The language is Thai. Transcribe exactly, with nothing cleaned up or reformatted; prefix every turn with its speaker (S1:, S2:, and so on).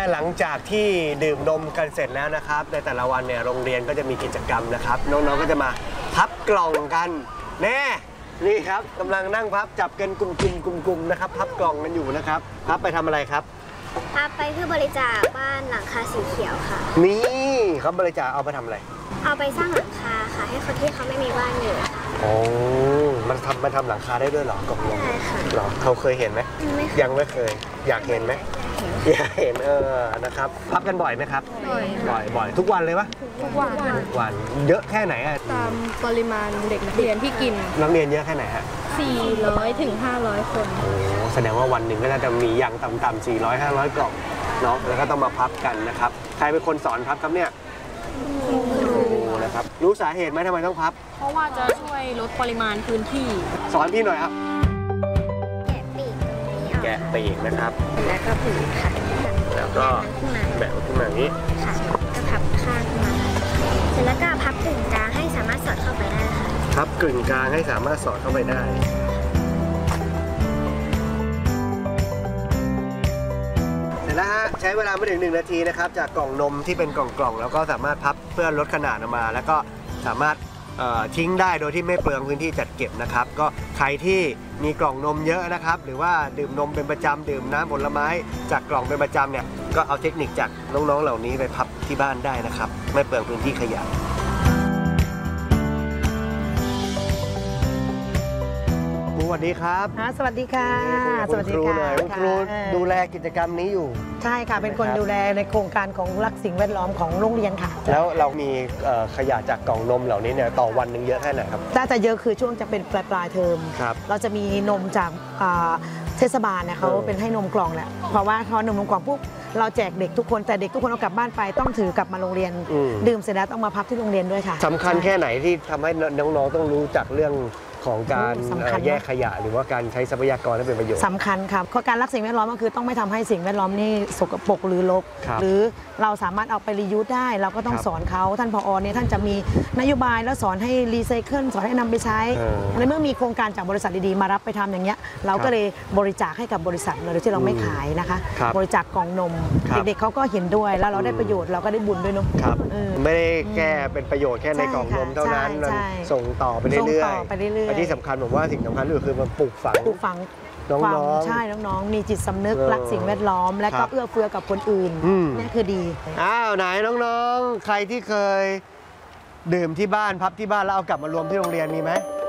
S1: หลังจากที่ดื่มนมกันเสร็จแล้วนะครับในแต่ละวันเนี่ยโรงเรียนก็จะมีกิจกรรมนะครับน้องๆก็จะมาพับกล่องกันแน่นี่ครับกำลังนั่งพับจับกันกลุ่มๆๆๆนะครับพับกล่องกันอยู่นะครับพับไปทำอะไรครับ
S2: พับไปเพื่อบริจาคบ้านหลังคาสีเขียวค่ะ
S1: นี่เขาบริจาคเอาไปทำอะไร
S2: เอาไปสร้างหลังคาค่ะให้คนที่เขาไม่มีบ้านอยู่
S1: โอ้มันทำมันทำหลังคาได้ด้วยเหรอกล่องนม
S2: ใช่ค่ะ
S1: หรอเขาเคยเห็นไหมยังไม่เคยอยากเห็นไหมอยากเห็นเออนะครับพับกันบ่อยไหมครับ
S2: บ่อย
S1: บ่อยบ่อยทุกวันเลยปะ
S2: ทุกวัน
S1: ทุกวันเยอะแค่ไหนอะ
S3: ตามปริมาณเด็กนักเรียนที่กิน
S1: นักเรียนเยอะแค่ไหนฮะ
S3: สี่ร้อยถึงห้าร้อยคน
S1: โอ้แสดงว่าวันหนึ่งก็น่าจะมีอย่างต่ำๆสี่ร้อย ห้าร้อยกล่องเนาะแล้วก็ต้องมาพับกันนะครับใครเป็นคนสอนพับครับเนี่ยครูนะครับรู้สาเหตุไหมทำไมต้องพับ
S3: เพราะว่าจะช่วยลดปริมาณพื้นที่
S1: สอนพี่หน่อยครับ
S2: แกะปีก
S1: แกะปีกนะครับ
S2: แล้วก็ผืนค่ะ
S1: แล้วก็แบะขึ้นมาอย่างนี้
S2: ค่ะก็พับข้างมาเสร็จแล้วก็พับกึ่งกลางให้สามารถสอดเข้าไปได้ค่ะ
S1: พับกึ่งกลางให้สามารถสอดเข้าไปได้เสร็จแล้วฮะใช้เวลาไม่ถึงหนึ่งนาทีนะครับจากกล่องนมที่เป็นกล่องๆแล้วก็สามารถพับเพื่อลดขนาดออกมาแล้วก็สามารถทิ้งได้โดยที่ไม่เปลืองพื้นที่จัดเก็บนะครับก็ใครที่มีกล่องนมเยอะนะครับหรือว่าดื่มนมเป็นประจำดื่มน้ำผลไม้จากกล่องเป็นประจำเนี่ยก็เอาเทคนิคจากน้องๆเหล่านี้ไปพับที่บ้านได้นะครับไม่เปลืองพื้นที่ขยะสวัสดีครับ
S4: สวัสดีค่ะ
S1: สวัสดีค่ะคุณครูดูแลกิจกรรมนี้อยู่
S4: ใช่ค่ะเป็นคนดูแลในโครงการของรักสิ่งแวดล้อมของโรงเรียนค่ะ
S1: แล้วเรามีขยะจากกล่องนมเหล่านี้เนี่ยต่อวันหนึ่งเยอะแค่ไหนครับ
S4: น่าจะเยอะคือช่วงจะเป็นปลายปลายเทอมเราจะมีนมจากเทศบาลเนี่ยเขาเป็นให้นมกล่องแหละเพราะว่าพอนมกล่องปุ๊บเราแจกเด็กทุกคนแต่เด็กทุกคนเอากลับบ้านไปต้องถือกลับมาโรงเรียนดื่มเสร็จแล้วต้องมาพับที่โรงเรียนด้วยค่ะ
S1: สำคัญแค่ไหนที่ทำให้น้องๆต้องรู้จักเรื่องของการแยกขยะหรือว่าการใช้ทรัพยากรให้เป็นประโยชน์
S4: สำคัญครับเพราะการรักสิ่งแวดล้อมก็คือต้องไม่ทำให้สิ่งแวดล้อมนี่สกปรกหรือรกหรือเราสามารถเอาไปรียูสได้เราก็ต้องสอนเขาท่านผอเนี่ยท่านจะมีนโยบายแล้วสอนให้รีไซเคิลสอนให้นำไปใช้ในเมื่อมีโครงการจากบริษัทดีๆมารับไปทำอย่างเงี้ยเราก็เลยบริจาคให้กับบริษัทเลยที่เราไม่ขายนะคะบริจาคกล่องนมเด็กๆเขาก็เห็นด้วยแล้วเราได้ประโยชน์เราก็ได้บุญด้วยเนาะ
S1: ไม่ได้แค่เป็นประโยชน์แค่ในกล่องนมเท่านั้นส่งต่อไปเรื่อยๆที่สำคัญผมว่าสิ่งสำคัญก็คือมันปลูกฝัง
S4: ปลูกฝัง
S1: น้อง
S4: ๆใช่น้องๆมีจิตสำนึกรักสิ่งแวดล้อมและก็เอื้อเฟื้อกับคนอื่นนี่คือดี
S1: อ้าวไหนน้องๆใครที่เคยดื่มที่บ้านพับที่บ้านแล้วเอากลับมารวมที่โรงเรียนมีไหม